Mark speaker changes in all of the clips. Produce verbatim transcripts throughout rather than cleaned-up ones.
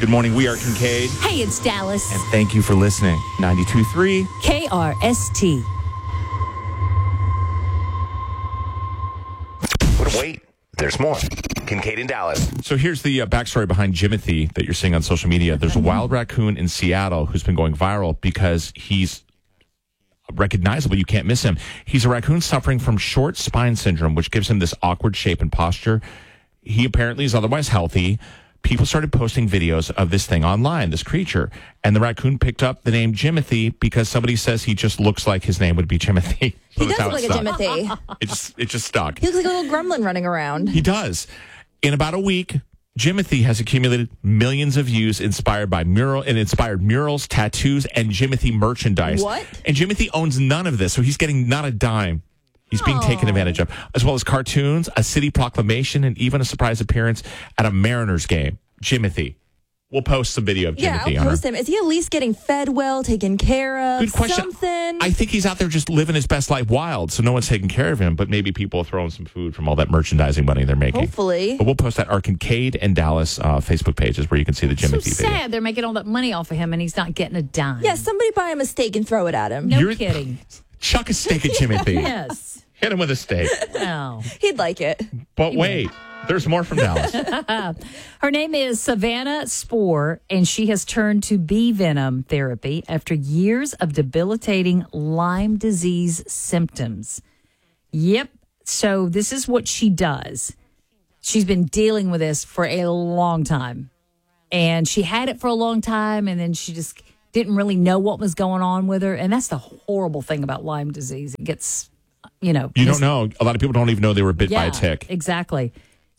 Speaker 1: Good morning. We are Kincaid.
Speaker 2: Hey, it's Dallas.
Speaker 1: And thank you for listening. ninety-two point three
Speaker 2: K R S T.
Speaker 3: But wait, there's more. Kincaid and Dallas.
Speaker 1: So here's the uh, backstory behind Jimothy that you're seeing on social media. There's a wild raccoon in Seattle who's been going viral because he's recognizable. You can't miss him. He's a raccoon suffering from short spine syndrome, which gives him this awkward shape and posture. He apparently is otherwise healthy. People started posting videos of this thing online, this creature, and the raccoon picked up the name Jimothy because somebody says he just looks like his name would be Timothy. So
Speaker 4: he does look like
Speaker 1: stuck.
Speaker 4: a Jimothy.
Speaker 1: It just, it just stuck.
Speaker 4: He looks like a little gremlin running around.
Speaker 1: He does. In about a week, Jimothy has accumulated millions of views inspired by mural and inspired murals, tattoos, and Jimothy merchandise.
Speaker 4: What?
Speaker 1: And Jimothy owns none of this, so he's getting not a dime. He's being
Speaker 4: Aww.
Speaker 1: taken advantage of, as well as cartoons, a city proclamation, and even a surprise appearance at a Mariners game. Jimothy. We'll post some video of Jimothy.
Speaker 4: Yeah, I'll
Speaker 1: on
Speaker 4: post
Speaker 1: her.
Speaker 4: him. Is he at least getting fed well, taken care of?
Speaker 1: Good question.
Speaker 4: Something?
Speaker 1: I think he's out there just living his best life wild, so no one's taking care of him, but maybe people are throwing some food from all that merchandising money they're making.
Speaker 4: Hopefully.
Speaker 1: But we'll post that our Kincaid and Dallas uh, Facebook pages where you can see the
Speaker 2: So
Speaker 1: Jimothy video.
Speaker 2: sad they're making all that money off of him and he's not getting a dime.
Speaker 4: Yeah, somebody buy him a steak and throw it at him.
Speaker 2: No
Speaker 1: You're-
Speaker 2: kidding.
Speaker 1: Chuck a steak at Jimothy.
Speaker 2: Yes.
Speaker 1: Hit him with a steak.
Speaker 2: Oh.
Speaker 4: He'd like it.
Speaker 1: But wait, there's more from Dallas.
Speaker 2: Her name is Savannah Spoor, and she has turned to bee venom therapy after years of debilitating Lyme disease symptoms. Yep. So this is what she does. She's been dealing with this for a long time. And she had it for a long time, and then she just didn't really know what was going on with her. And that's the horrible thing about Lyme disease. It gets, you know.
Speaker 1: You don't know. A lot of people don't even know they were bit by a
Speaker 2: Yeah,
Speaker 1: tick.
Speaker 2: Exactly.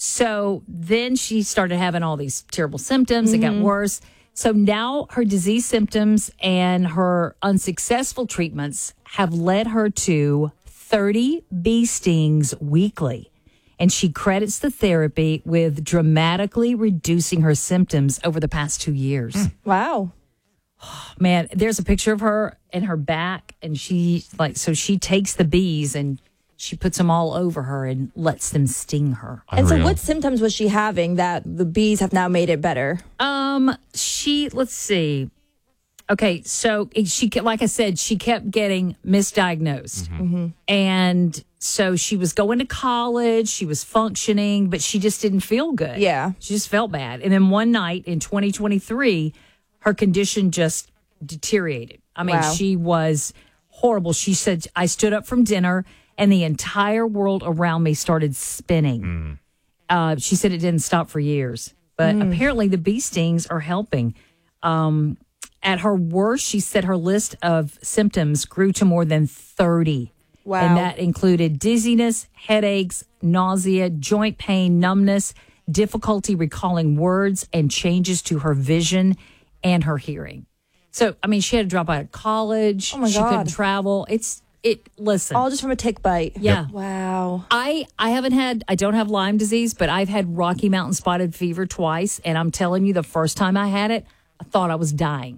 Speaker 2: So then she started having all these terrible symptoms.
Speaker 4: Mm-hmm.
Speaker 2: It got worse. So now her disease symptoms and her unsuccessful treatments have led her to thirty bee stings weekly. And she credits the therapy with dramatically reducing her symptoms over the past two years.
Speaker 1: Mm.
Speaker 4: Wow.
Speaker 2: Man, there's a picture of her in her back, and she like so she takes the bees and she puts them all over her and lets them sting her.
Speaker 4: And so
Speaker 1: Unreal.
Speaker 4: what symptoms was she having that the bees have now made it better?
Speaker 2: Um, she let's see. Okay, so it- she ke- like I said, she kept getting misdiagnosed,
Speaker 4: Mm-hmm.
Speaker 2: and so she was going to college, she was functioning, but she just didn't feel good.
Speaker 4: Yeah.
Speaker 2: She just felt bad. And then one night in twenty twenty-three, her condition just deteriorated. I mean,
Speaker 4: Wow.
Speaker 2: she was horrible. She said, I stood up from dinner and the entire world around me started spinning. Uh, she said it didn't stop for years, but apparently the bee stings are helping. Um, at her worst, she said her list of symptoms grew to more than thirty.
Speaker 4: Wow.
Speaker 2: And that included dizziness, headaches, nausea, joint pain, numbness, difficulty recalling words, and changes to her vision and her hearing. So, I mean, she had to drop out of college.
Speaker 4: Oh, my
Speaker 2: she
Speaker 4: God.
Speaker 2: couldn't travel. It's, it, listen.
Speaker 4: All just from a tick bite.
Speaker 2: Yeah.
Speaker 4: Wow.
Speaker 2: I, I haven't had, I don't have Lyme disease, but I've had Rocky Mountain spotted fever twice. And I'm telling you, the first time I had it, I thought I was dying.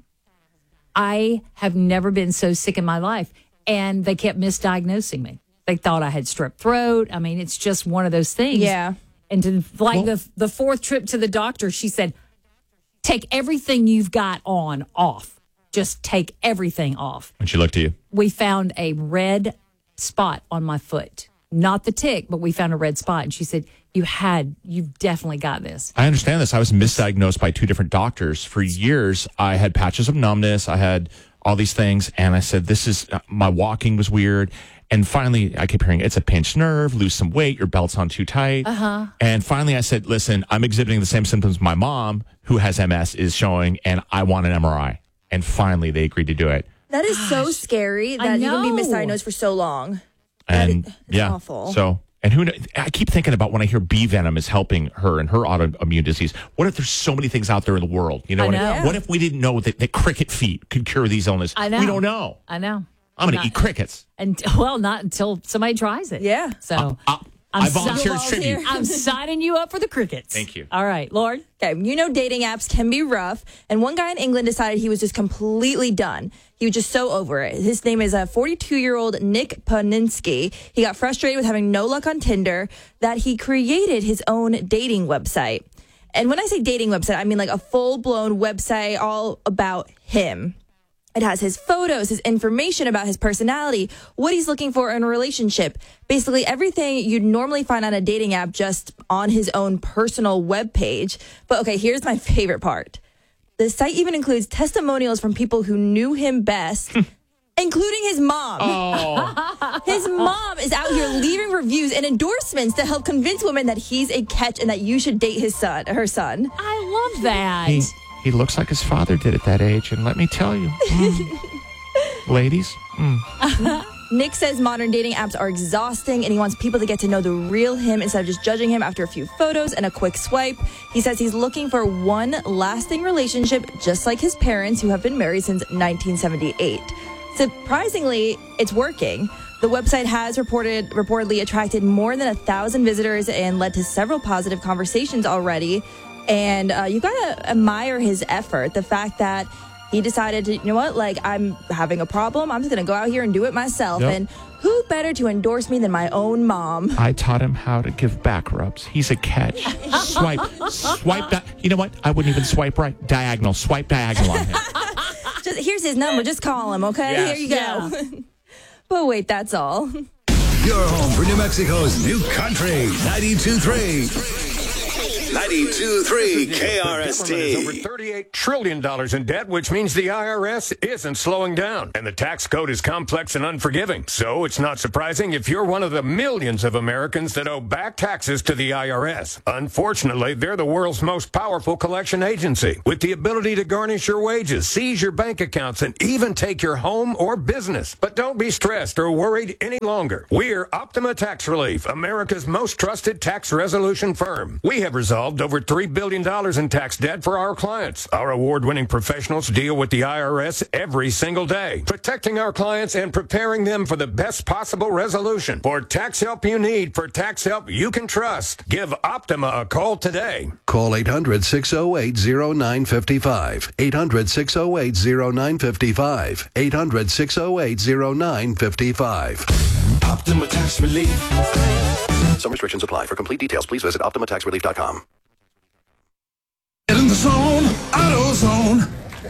Speaker 2: I have never been so sick in my life. And they kept misdiagnosing me. They thought I had strep throat. I mean, it's just one of those things.
Speaker 4: Yeah.
Speaker 2: And to, like
Speaker 1: Well-
Speaker 2: the the fourth trip to the doctor, she said, take everything you've got on off. Just take everything off.
Speaker 1: When she looked at you.
Speaker 2: We found a red spot on my foot. Not the tick, but we found a red spot. And she said, you had, you've definitely got this.
Speaker 1: I understand this. I was misdiagnosed by two different doctors. For years, I had patches of numbness. I had all these things. And I said, this is, uh, my walking was weird. And finally, I kept hearing, it's a pinched nerve, lose some weight, your belt's on too tight. Uh-huh. And finally, I said, listen, I'm exhibiting the same symptoms my mom, who has M S, is showing, and I want an M R I. And finally, they agreed to do it.
Speaker 4: That is so scary
Speaker 2: I
Speaker 4: that you can be
Speaker 2: know.
Speaker 4: misdiagnosed for so long.
Speaker 1: And
Speaker 4: is
Speaker 1: yeah,
Speaker 4: awful.
Speaker 1: so, and who kn- I keep thinking about when I hear bee venom is helping her and her autoimmune disease. What if there's so many things out there in the world? You know,
Speaker 2: I
Speaker 1: what,
Speaker 2: know.
Speaker 1: If, what if we didn't know that, that cricket feet could cure these illnesses?
Speaker 2: I know.
Speaker 1: We don't know.
Speaker 2: I know.
Speaker 1: I'm going to
Speaker 2: Not-
Speaker 1: eat crickets.
Speaker 2: And well, not until somebody tries it.
Speaker 4: Yeah.
Speaker 2: So
Speaker 1: Uh,
Speaker 2: I'm
Speaker 1: I
Speaker 2: so-
Speaker 1: volunteer as tribute.
Speaker 2: I'm signing you up for the crickets.
Speaker 1: Thank you.
Speaker 2: All right, Lord.
Speaker 4: Okay, you know dating apps can be rough, and one guy in England decided he was just completely done. He was just so over it. His name is a forty-two-year-old Nick Paninsky. He got frustrated with having no luck on Tinder that he created his own dating website. And when I say dating website, I mean like a full-blown website all about him. It has his photos, his information about his personality, what he's looking for in a relationship. Basically everything you'd normally find on a dating app just on his own personal webpage. But okay, here's my favorite part. The site even includes testimonials from people who knew him best, including his mom.
Speaker 1: Oh.
Speaker 4: His mom is out here leaving reviews and endorsements to help convince women that he's a catch and that you should date his son, her son.
Speaker 2: I love that.
Speaker 1: He, he looks like his father did at that age, and let me tell you, mm, ladies. Mm.
Speaker 4: Nick says modern dating apps are exhausting and he wants people to get to know the real him instead of just judging him after a few photos and a quick swipe. He says he's looking for one lasting relationship, just like his parents who have been married since nineteen seventy-eight. Surprisingly, it's working. The website has reported reportedly attracted more than a thousand visitors and led to several positive conversations already. And uh, you gotta admire his effort. The fact that he decided to, you know what, like, I'm having a problem. I'm just gonna go out here and do it myself.
Speaker 1: Yep.
Speaker 4: And who better to endorse me than my own mom?
Speaker 1: I taught him how to give back rubs. He's a catch. Swipe, swipe that. You know what? I wouldn't even swipe right. Diagonal. Swipe diagonal on him.
Speaker 4: Just, here's his number. Just call him, okay?
Speaker 1: Yes.
Speaker 4: Here you go.
Speaker 2: Yeah.
Speaker 4: But wait, that's all.
Speaker 5: Your home for New Mexico's new country, ninety-two point three. ninety-two point three K R S
Speaker 6: The government is over
Speaker 5: T.
Speaker 6: thirty-eight trillion dollars in debt, which means the I R S isn't slowing down. And the tax code is complex and unforgiving. So it's not surprising if you're one of the millions of Americans that owe back taxes to the I R S. Unfortunately, they're the world's most powerful collection agency, with the ability to garnish your wages, seize your bank accounts, and even take your home or business. But don't be stressed or worried any longer. We're Optima Tax Relief, America's most trusted tax resolution firm. We have resolved over three billion dollars in tax debt for our clients. Our award-winning professionals deal with the I R S every single day, protecting our clients and preparing them for the best possible resolution. For tax help you need, for tax help you can trust, give Optima a call today.
Speaker 5: Call eight hundred, six oh eight, oh nine five five. eight hundred, six oh eight, oh nine five five. eight hundred, six oh eight, oh nine five five.
Speaker 7: Optima Tax Relief.
Speaker 5: Some restrictions apply. For complete details, please visit optima tax relief dot com.
Speaker 7: Get in the zone, AutoZone.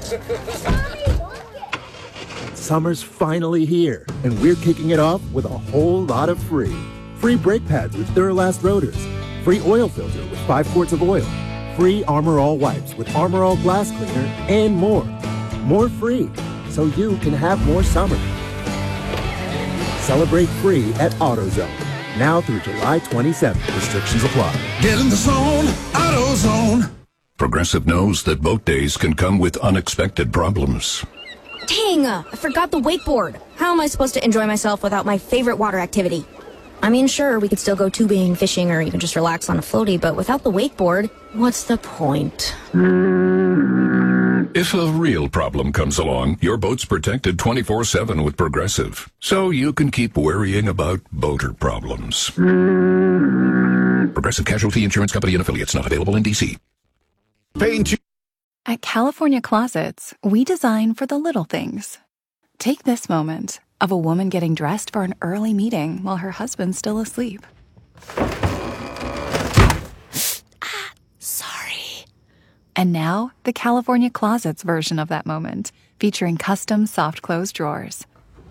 Speaker 8: Summer's finally here, and we're kicking it off with a whole lot of free. Free brake pads with Duralast rotors. Free oil filter with five quarts of oil. Free Armor All wipes with Armor All glass cleaner, and more. More free, so you can have more summer. Celebrate free at AutoZone. Now through July twenty-seventh. Restrictions apply.
Speaker 7: Get in the zone, AutoZone.
Speaker 9: Progressive knows that boat days can come with unexpected problems.
Speaker 10: Dang, I forgot the wakeboard. How am I supposed to enjoy myself without my favorite water activity? I mean, sure, we could still go tubing, fishing, or even just relax on a floaty, but without the wakeboard, what's the point?
Speaker 9: If a real problem comes along, your boat's protected twenty-four seven with Progressive, so you can keep worrying about boater problems. Progressive Casualty Insurance Company and Affiliates, not available in D C.
Speaker 11: Paint. At California Closets, we design for the little things. Take this moment of a woman getting dressed for an early meeting while her husband's still asleep. ah, sorry. And now, the California Closets version of that moment, featuring custom soft close drawers.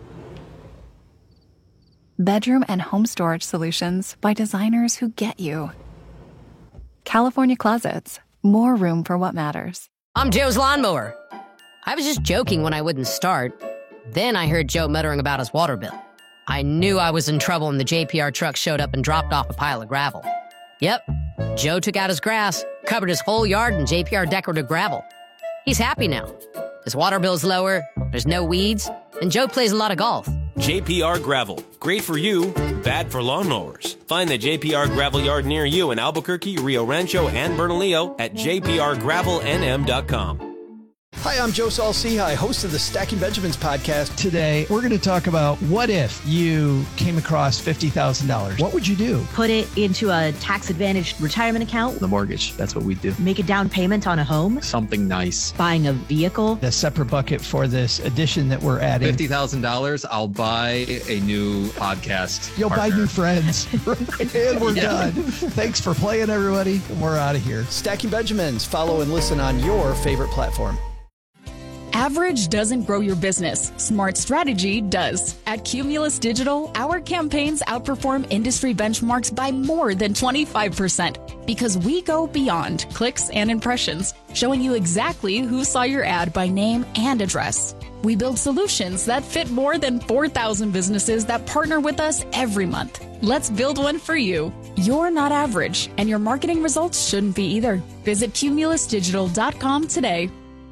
Speaker 11: Bedroom and home storage solutions by designers who get you. California Closets. More room for what matters.
Speaker 12: I'm Joe's lawnmower. I was just joking when I wouldn't start. Then I heard Joe muttering about his water bill. I knew I was in trouble when the J P R truck showed up and dropped off a pile of gravel. Yep, Joe took out his grass, covered his whole yard in J P R decorative gravel. He's happy now. His water bill's lower, there's no weeds, and Joe plays a lot of golf.
Speaker 13: J P R Gravel. Great for you, bad for lawnmowers. Find the J P R Gravel Yard near you in Albuquerque, Rio Rancho, and Bernalillo at j p r gravel n m dot com.
Speaker 14: Hi, I'm Joe Saul-Sehy, host of the Stacking Benjamins podcast.
Speaker 15: Today, we're going to talk about what if you came across fifty thousand dollars. What would you do?
Speaker 16: Put it into a tax-advantaged retirement account.
Speaker 15: The mortgage, that's what we do.
Speaker 16: Make a down payment on a home.
Speaker 15: Something nice.
Speaker 16: Buying a vehicle.
Speaker 15: A separate bucket for this addition that we're adding.
Speaker 17: fifty thousand dollars, I'll buy a new podcast
Speaker 15: You'll
Speaker 17: partner.
Speaker 15: buy new friends. And we're
Speaker 17: Yeah.
Speaker 15: done. Thanks for playing, everybody. We're out of here.
Speaker 14: Stacking Benjamins. Follow and listen on your favorite platform.
Speaker 18: Average doesn't grow your business. Smart strategy does. At Cumulus Digital, our campaigns outperform industry benchmarks by more than twenty-five percent because we go beyond clicks and impressions, showing you exactly who saw your ad by name and address. We build solutions that fit more than four thousand businesses that partner with us every month. Let's build one for you. You're not average, and your marketing results shouldn't be either. Visit cumulus digital dot com today.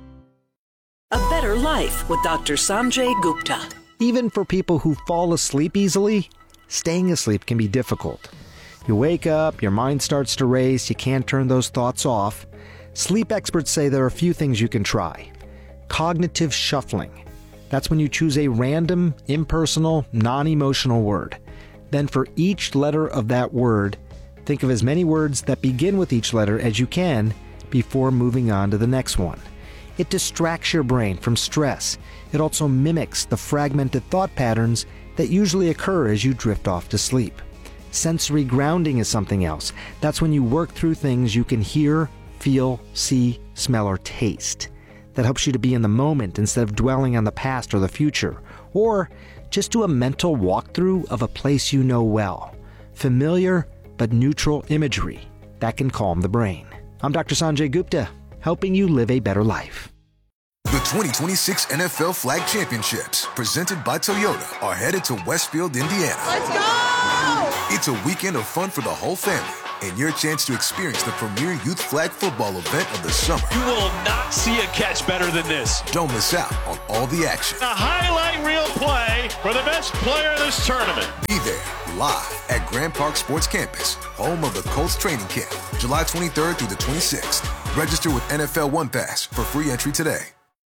Speaker 19: A better life with Doctor Sanjay Gupta.
Speaker 20: Even for people who fall asleep easily, staying asleep can be difficult. You wake up, your mind starts to race, you can't turn those thoughts off. Sleep experts say there are a few things you can try. Cognitive shuffling. That's when you choose a random, impersonal, non-emotional word. Then for each letter of that word, think of as many words that begin with each letter as you can before moving on to the next one. It distracts your brain from stress. It also mimics the fragmented thought patterns that usually occur as you drift off to sleep. Sensory grounding is something else. That's when you work through things you can hear, feel, see, smell, or taste. That helps you to be in the moment instead of dwelling on the past or the future. Or just do a mental walkthrough of a place you know well. Familiar but neutral imagery. That can calm the brain. I'm Doctor Sanjay Gupta, helping you live a better life.
Speaker 21: The twenty twenty-six N F L Flag Championships, presented by Toyota, are headed to Westfield, Indiana.
Speaker 22: Let's go!
Speaker 21: It's a weekend of fun for the whole family and your chance to experience the premier youth flag football event of the summer.
Speaker 23: You will not see a catch better than this.
Speaker 21: Don't miss out on all the action.
Speaker 23: A highlight reel play for the best player of this tournament.
Speaker 21: Be there, live at Grand Park Sports Campus, home of the Colts training camp, July twenty-third through the twenty-sixth. Register with N F L One Pass for free entry today.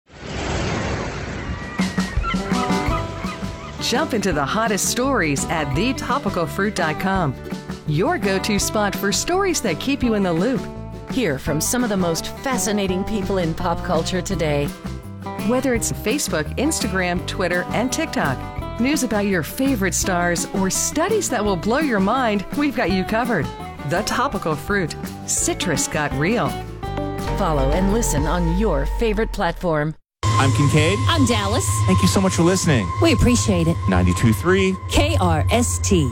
Speaker 24: Jump into the hottest stories at the topical fruit dot com. Your go-to spot for stories that keep you in the loop.
Speaker 25: Hear from some of the most fascinating people in pop culture today.
Speaker 24: Whether it's Facebook, Instagram, Twitter, and TikTok, news about your favorite stars, or studies that will blow your mind, we've got you covered. The Topical Fruit. Citrus got real.
Speaker 25: Follow and listen on your favorite platform.
Speaker 1: I'm Kincaid.
Speaker 2: I'm Dallas.
Speaker 1: Thank you so much for listening.
Speaker 2: We appreciate it.
Speaker 1: ninety-two point three
Speaker 2: K R S T.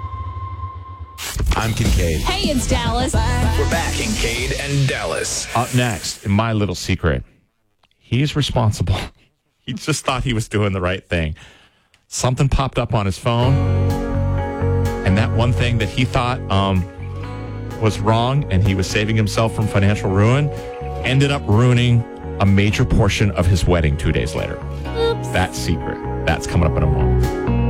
Speaker 3: I'm Kincaid.
Speaker 2: Hey, it's Dallas.
Speaker 3: We're back. Kincaid and Dallas.
Speaker 1: Up next, in My Little Secret, he's responsible. He just thought he was doing the right thing. Something popped up on his phone, and that one thing that he thought um, was wrong, and he was saving himself from financial ruin, ended up ruining a major portion of his wedding two days later. Oops. That secret. That's coming up in a moment.